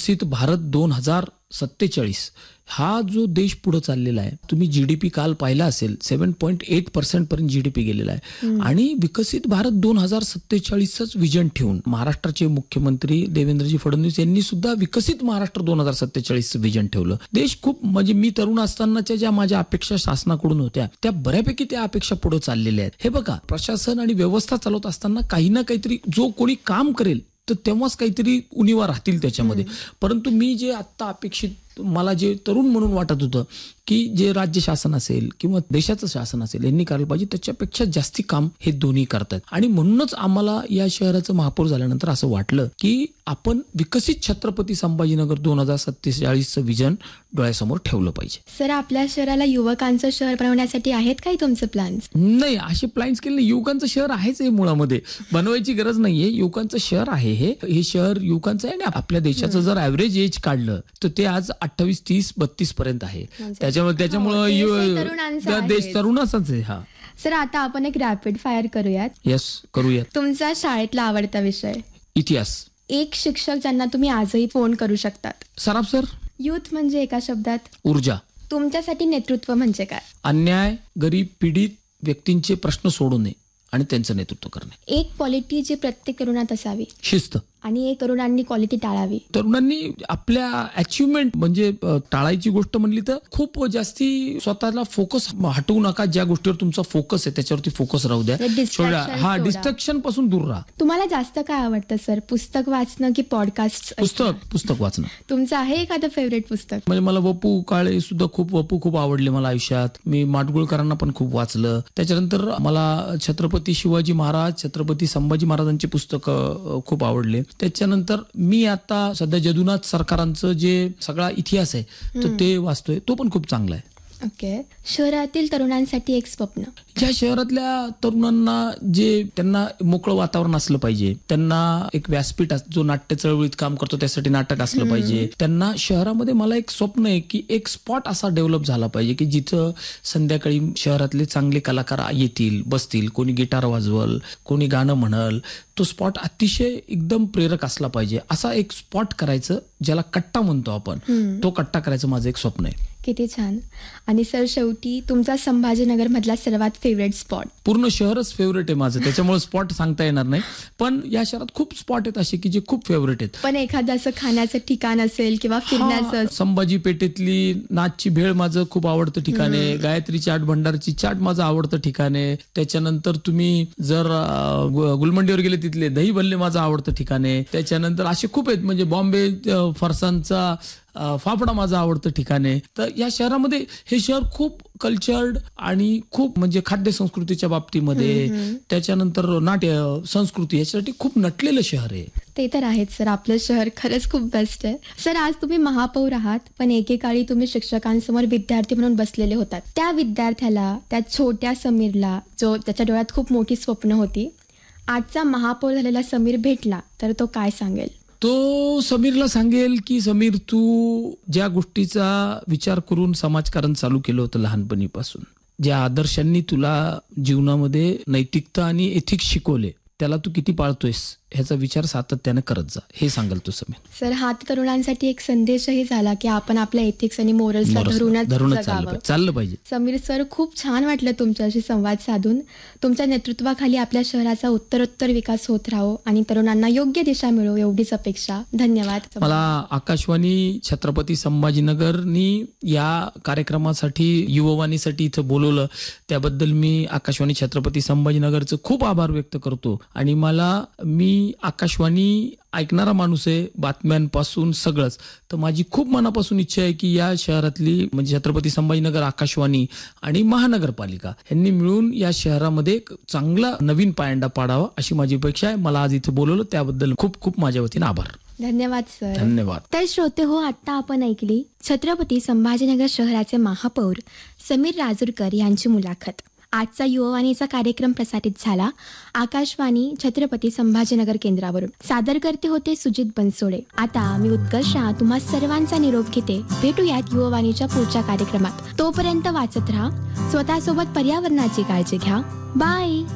विकसित भारत 2047 हा जो देश पुढे चाललेला आहे, तुम्ही जीडीपी काल पाहिला असेल 7.8% पर्यंत जीडीपी गेलेला आहे. आणि विकसित भारत 2047च विजन ठेवून महाराष्ट्राचे मुख्यमंत्री देवेंद्रजी फडणवीस यांनी सुद्धा विकसित महाराष्ट्र 2047चं विजन ठेवलं. देश खूप म्हणजे मी तरुण असतानाच्या ज्या माझ्या अपेक्षा शासनाकडून होत्या त्या बऱ्यापैकी त्या अपेक्षा पुढे चाललेल्या आहेत. हे बघा, प्रशासन आणि व्यवस्था चालवत असताना काही ना काहीतरी जो कोणी काम करेल तर तेव्हाच काहीतरी उणिवा राहतील त्याच्यामध्ये. परंतु मी जे आत्ता अपेक्षित मला जे तरुण म्हणून वाटत होतं की जे राज्य शासन असेल किंवा देशाचं शासन असेल यांनी करायला पाहिजे त्याच्यापेक्षा जास्ती काम हे दोन्ही करतात. आणि म्हणूनच आम्हाला या शहराचं महापौर झाल्यानंतर असं वाटलं की आपण विकसित छत्रपती संभाजीनगर 2047चं विजन डोळ्यासमोर ठेवलं पाहिजे. सर, आपल्या शहराला युवकांचं शहर बनवण्यासाठी आहेत काही तुमचे प्लॅन्स? नाही, असे प्लॅन्स केले नाही. युवकांचं शहर आहेच हे, मुळामध्ये बनवायची गरज नाहीये. युवकांचं शहर आहे हे शहर युवकांचं आहे. आपल्या देशाचं जर ऍव्हरेज एज काढलं तर ते आज 28, 30, 32 पर्यंत आहे. त्याच्यामुळे देश तरुणाचाच आहे. हा सर, आता आपण एक रॅपिड फायर करूयात. येस, करूयात. तुमचा शाळेतला आवडता विषय? इतिहास. एक शिक्षक ज्यांना तुम्ही आजही फोन करू शकतात? सराफ सर. युथ म्हणजे एका शब्दात? ऊर्जा. तुमच्यासाठी नेतृत्व म्हणजे काय? अन्याय, गरीब, पीडित व्यक्तींचे प्रश्न सोडवणे आणि त्यांचं नेतृत्व करणे. एक क्वालिटी जी प्रत्येक तरुणात असावी? शिस्त. आणि एक तरुणांनी क्वालिटी टाळावी? तरुणांनी आपल्या अचिव्हमेंट म्हणजे टाळायची गोष्ट म्हणली तर खूप जास्ती स्वतःला फोकस हटवू नका. ज्या गोष्टीवर तुमचा फोकस आहे त्याच्यावरती फोकस राहू द्या. डिस्ट्रॅक्शन पासून दूर राहा. तुम्हाला जास्त काय आवडतं सर, पुस्तक वाचणं की पॉडकास्ट? पुस्तक वाचणं. तुमचं आहे एखादं फेवरेट पुस्तक? म्हणजे मला वपू काळे सुद्धा वपू खूप आवडले मला आयुष्यात. मी माडगुळकरांना पण खूप वाचलं. त्याच्यानंतर मला छत्रपती शिवाजी महाराज, छत्रपती संभाजी महाराजांची पुस्तकं खूप आवडले. त्याच्यानंतर मी आता सध्या जदुनाथ सरकारांचं जे सगळा इतिहास आहे तर ते वाचतोय, तो पण खूप चांगला आहे. ओके. शहरातील तरुणांसाठी एक स्वप्न? ज्या शहरातल्या तरुणांना जे त्यांना मोकळं वातावरण असलं पाहिजे, त्यांना एक व्यासपीठ जो नाट्य चळवळीत काम करतो त्यासाठी नाटक असलं पाहिजे. त्यांना शहरामध्ये मला एक स्वप्न आहे की एक स्पॉट असा डेव्हलप झाला पाहिजे की जिथं संध्याकाळी शहरातले चांगले कलाकार येतील, बसतील, कोणी गिटार वाजवल, कोणी गाणं म्हणल. तो स्पॉट अतिशय एकदम प्रेरक असला पाहिजे. असा एक स्पॉट करायचं ज्याला कट्टा म्हणतो आपण, तो कट्टा करायचं माझं एक स्वप्न आहे. किती छान. आणि सर, शेवटी तुमचा संभाजीनगर मधला सर्वात फेवरेट स्पॉट? पूर्ण शहरच फेवरेट आहे माझं, त्याच्यामुळे स्पॉट सांगता येणार नाही. पण या शहरात खूप स्पॉट आहेत असे की जे खूप फेवरेट आहेत. पण एखादं असं खाण्याचं ठिकाण असेल किंवा फिरण्याचं? संभाजी पेठेतली नाचची भेळ माझं खूप आवडतं ठिकाण आहे. गायत्री चाट भंडारची चाट माझं आवडतं ठिकाण आहे. त्याच्यानंतर तुम्ही जर गुलमंडीवर गेले तिथले दही भल्ले माझं आवडतं ठिकाण आहे. त्याच्यानंतर असे खूप आहेत, म्हणजे बॉम्बे फरसांचा फाफडा माझं आवडतं ठिकाण आहे. तर या शहरामध्ये हे शहर खूप कल्चर्ड आणि खूप म्हणजे खाद्य संस्कृतीच्या बाबतीमध्ये, त्याच्यानंतर नाट्य संस्कृती याच्यासाठी खूप नटलेलं शहर आहे. ते तर आहेच सर, आपलं शहर खरंच खूप बेस्ट आहे. सर, आज तुम्ही महापौर आहात, पण एकेकाळी तुम्ही शिक्षकांसमोर विद्यार्थी म्हणून बसलेले होतात. त्या विद्यार्थ्याला, त्या छोट्या समीरला, जो त्याच्या डोळ्यात खूप मोठी स्वप्न होती, आजचा महापौर झालेला समीर भेटला तर तो काय सांगेल? तो समीरला सांगेल की समीर, तू ज्या गोष्टीचा विचार करून समाजकारण चालू केलं होतं लहानपणीपासून, ज्या आदर्शांनी तुला जीवनामध्ये नैतिकता आणि एथिक्स शिकवले, त्याला तू किती पाळतोयस ह्याचा विचार सातत्याने करत जा, हे सांगेल तो समीर. सर, हा तरुणांसाठी एक संदेशही झाला की आपण आपल्या एथिक्स आणि मोरल्सला धरूनच चाललं पाहिजे. समीर सर, खूप छान वाटलं तुमच्याशी संवाद साधून. तुमच्या नेतृत्वाखाली आपल्या शहराचा उत्तरोत्तर विकास होत राहो आणि तरुणांना योग्य दिशा मिळो, एवढीच अपेक्षा. धन्यवाद. मला आकाशवाणी छत्रपती संभाजीनगरनी या कार्यक्रमासाठी, युववाणीसाठी इथं बोलवलं, त्याबद्दल मी आकाशवाणी छत्रपती संभाजीनगरचं खूप आभार व्यक्त करतो. आणि मी आकाशवाणी ऐकणारा माणूस आहे, बातम्यांपासून सगळंच. तर माझी खूप मनापासून इच्छा आहे की या शहरातली म्हणजे छत्रपती संभाजीनगर आकाशवाणी आणि महानगरपालिका यांनी मिळून या शहरामध्ये चांगला नवीन पायंडा पाडावा अशी माझी अपेक्षा आहे. मला आज इथे बोलवलं त्याबद्दल खूप खूप माझ्या वतीने आभार. धन्यवाद सर. धन्यवाद. तर श्रोते हो, आता आपण ऐकली छत्रपती संभाजीनगर शहराचे महापौर समीर राजूरकर यांची मुलाखत. आजचा युववाणीचा कार्यक्रम प्रसारित झाला आकाशवाणी छत्रपती संभाजीनगर केंद्रावरून. सादर करते होते सुजित बनसोडे. आता मी उत्कर्षा तुम्हा सर्वांचा निरोप घेते. भेटूयात युववाणीच्या पुढच्या कार्यक्रमात. तोपर्यंत वाचत राहा, स्वतःसोबत पर्यावरणाची काळजी घ्या. बाय.